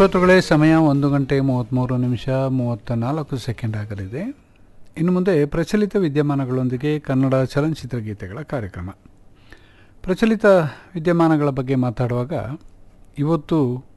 ಶ್ರೋತೃಗಳೇ, ಸಮಯ 1:33 ಆಗಲಿದೆ. ಇನ್ನು ಮುಂದೆ ಪ್ರಚಲಿತ ವಿದ್ಯಮಾನಗಳೊಂದಿಗೆ ಕನ್ನಡ ಚಲನಚಿತ್ರ ಗೀತೆಗಳ ಕಾರ್ಯಕ್ರಮ. ಪ್ರಚಲಿತ ವಿದ್ಯಮಾನಗಳ ಬಗ್ಗೆ ಮಾತಾಡುವಾಗ ಇವತ್ತು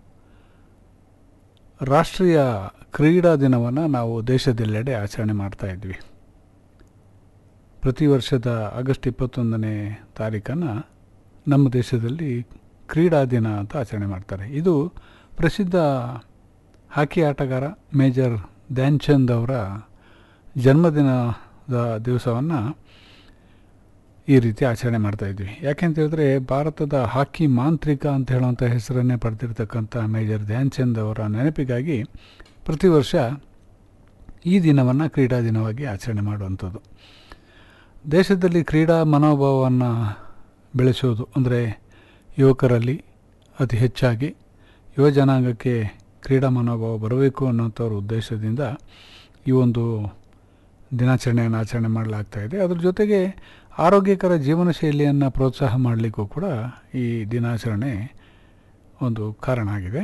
ರಾಷ್ಟ್ರೀಯ ಕ್ರೀಡಾ ದಿನವನ್ನು ನಾವು ದೇಶದೆಲ್ಲೆಡೆ ಆಚರಣೆ ಮಾಡ್ತಾ ಇದ್ವಿ. ಪ್ರತಿ ವರ್ಷದ ಆಗಸ್ಟ್ 21ನೇ ತಾರೀಕನ್ನು ನಮ್ಮ ದೇಶದಲ್ಲಿ ಕ್ರೀಡಾ ದಿನ ಅಂತ ಆಚರಣೆ ಮಾಡ್ತಾರೆ. ಇದು ಪ್ರಸಿದ್ಧ ಹಾಕಿ ಆಟಗಾರ ಮೇಜರ್ ಧ್ಯಾನ್ ಚಂದ್ ಅವರ ಜನ್ಮದಿನದ ದಿವಸವನ್ನು ಈ ರೀತಿ ಆಚರಣೆ ಮಾಡ್ತಾಯಿದ್ವಿ. ಯಾಕೆಂತ ಹೇಳಿದ್ರೆ ಭಾರತದ ಹಾಕಿ ಮಾಂತ್ರಿಕ ಅಂತ ಹೇಳುವಂಥ ಹೆಸರನ್ನೇ ಪಡೆದಿರ್ತಕ್ಕಂಥ ಮೇಜರ್ ಧ್ಯಾನ್ ಚಂದ್ ಅವರ ನೆನಪಿಗಾಗಿ ಪ್ರತಿ ವರ್ಷ ಈ ದಿನವನ್ನು ಕ್ರೀಡಾ ದಿನವಾಗಿ ಆಚರಣೆ ಮಾಡುವಂಥದ್ದು. ದೇಶದಲ್ಲಿ ಕ್ರೀಡಾ ಮನೋಭಾವವನ್ನು ಬೆಳೆಸೋದು ಅಂದರೆ ಯುವಕರಲ್ಲಿ ಅತಿ ಹೆಚ್ಚಾಗಿ ಯುವ ಜನಾಂಗಕ್ಕೆ ಕ್ರೀಡಾ ಮನೋಭಾವ ಬರಬೇಕು ಅನ್ನೋಂಥವ್ರ ಉದ್ದೇಶದಿಂದ ಈ ಒಂದು ದಿನಾಚರಣೆಯನ್ನು ಆಚರಣೆ ಮಾಡಲಾಗ್ತಾಯಿದೆ. ಅದ್ರ ಜೊತೆಗೆ ಆರೋಗ್ಯಕರ ಜೀವನ ಶೈಲಿಯನ್ನು ಪ್ರೋತ್ಸಾಹ ಮಾಡಲಿಕ್ಕೂ ಕೂಡ ಈ ದಿನಾಚರಣೆ ಒಂದು ಕಾರಣ ಆಗಿದೆ.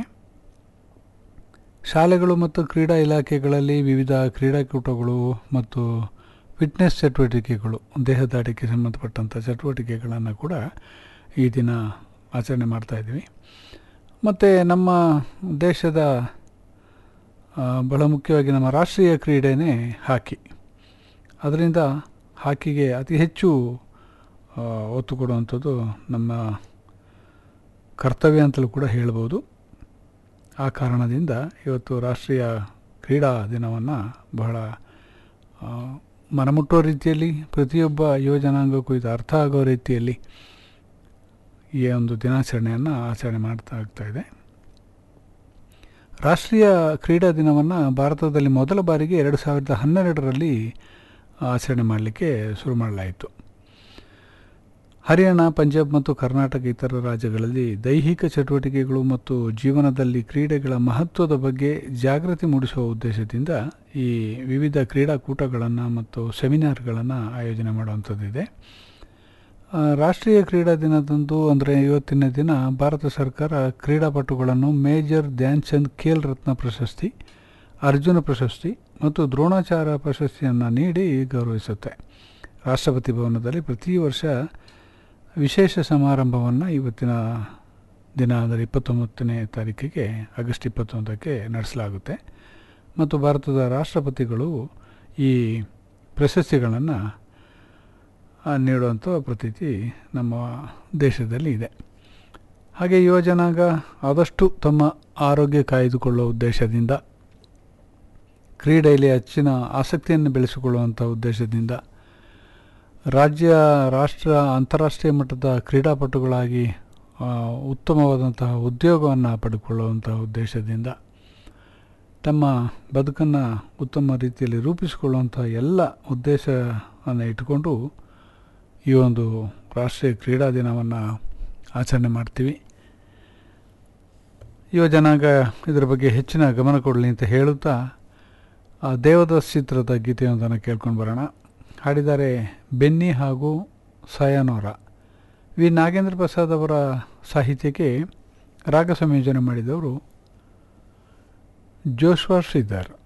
ಶಾಲೆಗಳು ಮತ್ತು ಕ್ರೀಡಾ ಇಲಾಖೆಗಳಲ್ಲಿ ವಿವಿಧ ಕ್ರೀಡಾಕೂಟಗಳು ಮತ್ತು ಫಿಟ್ನೆಸ್ ಚಟುವಟಿಕೆಗಳು, ದೇಹದಾಟಿಕೆ ಸಂಬಂಧಪಟ್ಟಂಥ ಚಟುವಟಿಕೆಗಳನ್ನು ಕೂಡ ಈ ದಿನ ಆಚರಣೆ ಮಾಡ್ತಾಯಿದ್ವಿ. ಮತ್ತು ನಮ್ಮ ದೇಶದ ಬಹಳ ಮುಖ್ಯವಾಗಿ ನಮ್ಮ ರಾಷ್ಟ್ರೀಯ ಕ್ರೀಡೆಯೇ ಹಾಕಿ. ಅದರಿಂದ ಹಾಕಿಗೆ ಅತಿ ಹೆಚ್ಚು ಒತ್ತು ಕೊಡುವಂಥದ್ದು ನಮ್ಮ ಕರ್ತವ್ಯ ಅಂತಲೂ ಕೂಡ ಹೇಳ್ಬೋದು. ಆ ಕಾರಣದಿಂದ ಇವತ್ತು ರಾಷ್ಟ್ರೀಯ ಕ್ರೀಡಾ ದಿನವನ್ನು ಬಹಳ ಮನಮುಟ್ಟುವ ರೀತಿಯಲ್ಲಿ, ಪ್ರತಿಯೊಬ್ಬ ಯುವ ಜನಾಂಗಕ್ಕೂ ಇದು ಅರ್ಥ ಆಗೋ ರೀತಿಯಲ್ಲಿ ಈ ಒಂದು ದಿನಾಚರಣೆಯನ್ನು ಆಚರಣೆ ಆಗ್ತಾಯಿದೆ. ರಾಷ್ಟ್ರೀಯ ಕ್ರೀಡಾ ದಿನವನ್ನು ಭಾರತದಲ್ಲಿ ಮೊದಲ ಬಾರಿಗೆ 2012ರಲ್ಲಿ ಆಚರಣೆ ಮಾಡಲಿಕ್ಕೆ ಶುರು ಮಾಡಲಾಯಿತು. ಹರಿಯಾಣ, ಪಂಜಾಬ್ ಮತ್ತು ಕರ್ನಾಟಕ ಇತರ ರಾಜ್ಯಗಳಲ್ಲಿ ದೈಹಿಕ ಚಟುವಟಿಕೆಗಳು ಮತ್ತು ಜೀವನದಲ್ಲಿ ಕ್ರೀಡೆಗಳ ಮಹತ್ವದ ಬಗ್ಗೆ ಜಾಗೃತಿ ಮೂಡಿಸುವ ಉದ್ದೇಶದಿಂದ ಈ ವಿವಿಧ ಕ್ರೀಡಾಕೂಟಗಳನ್ನು ಮತ್ತು ಸೆಮಿನಾರ್ಗಳನ್ನು ಆಯೋಜನೆ ಮಾಡುವಂಥದ್ದಿದೆ. ರಾಷ್ಟ್ರೀಯ ಕ್ರೀಡಾ ದಿನದಂದು ಅಂದರೆ ಇವತ್ತಿನ ದಿನ ಭಾರತ ಸರ್ಕಾರ ಕ್ರೀಡಾಪಟುಗಳನ್ನು ಮೇಜರ್ ಧ್ಯಾನ್ ಚಂದ್ ಖೇಲ್ ರತ್ನ ಪ್ರಶಸ್ತಿ, ಅರ್ಜುನ ಪ್ರಶಸ್ತಿ ಮತ್ತು ದ್ರೋಣಾಚಾರ್ಯ ಪ್ರಶಸ್ತಿಯನ್ನು ನೀಡಿ ಗೌರವಿಸುತ್ತೆ. ರಾಷ್ಟ್ರಪತಿ ಭವನದಲ್ಲಿ ಪ್ರತಿ ವರ್ಷ ವಿಶೇಷ ಸಮಾರಂಭವನ್ನು ಇವತ್ತಿನ ದಿನ ಅಂದರೆ 29ನೇ ತಾರೀಕಿಗೆ ಆಗಸ್ಟ್ 21ಕ್ಕೆ ನಡೆಸಲಾಗುತ್ತೆ. ಮತ್ತು ಭಾರತದ ರಾಷ್ಟ್ರಪತಿಗಳು ಈ ಪ್ರಶಸ್ತಿಗಳನ್ನು ನೀಡುವಂಥ ಪ್ರತೀತಿ ನಮ್ಮ ದೇಶದಲ್ಲಿ ಇದೆ. ಹಾಗೆ ಯುವ ಜನಾಂಗ ಆದಷ್ಟು ತಮ್ಮ ಆರೋಗ್ಯ ಕಾಯ್ದುಕೊಳ್ಳುವ ಉದ್ದೇಶದಿಂದ, ಕ್ರೀಡೆಯಲ್ಲಿ ಹೆಚ್ಚಿನ ಆಸಕ್ತಿಯನ್ನು ಬೆಳೆಸಿಕೊಳ್ಳುವಂಥ ಉದ್ದೇಶದಿಂದ, ರಾಜ್ಯ, ರಾಷ್ಟ್ರ, ಅಂತಾರಾಷ್ಟ್ರೀಯ ಮಟ್ಟದ ಕ್ರೀಡಾಪಟುಗಳಾಗಿ ಉತ್ತಮವಾದಂತಹ ಉದ್ಯೋಗವನ್ನು ಪಡೆದುಕೊಳ್ಳುವಂಥ ಉದ್ದೇಶದಿಂದ ತಮ್ಮ ಬದುಕನ್ನು ಉತ್ತಮ ರೀತಿಯಲ್ಲಿ ರೂಪಿಸಿಕೊಳ್ಳುವಂಥ ಎಲ್ಲ ಉದ್ದೇಶವನ್ನು ಇಟ್ಟುಕೊಂಡು ಈ ಒಂದು ರಾಷ್ಟ್ರೀಯ ಕ್ರೀಡಾ ದಿನವನ್ನು ಆಚರಣೆ ಮಾಡ್ತೀವಿ. ಯುವ ಜನಾಂಗ ಇದರ ಬಗ್ಗೆ ಹೆಚ್ಚಿನ ಗಮನ ಕೊಡಲಿ ಅಂತ ಹೇಳುತ್ತಾ ದೇವದಾಸ್ ಚಿತ್ರದ ಗೀತೆಯೊಂದನ್ನು ಕೇಳ್ಕೊಂಡು ಬರೋಣ. ಹಾಡಿದ್ದಾರೆ ಬೆನ್ನಿ ಹಾಗೂ ಸಾಯಾನೋರ. ವಿ ನಾಗೇಂದ್ರ ಪ್ರಸಾದ್ ಅವರ ಸಾಹಿತ್ಯಕ್ಕೆ ರಾಗ ಸಂಯೋಜನೆ ಮಾಡಿದವರು ಜೋಶ್ವಾ ಶ್ರೀಧರ್.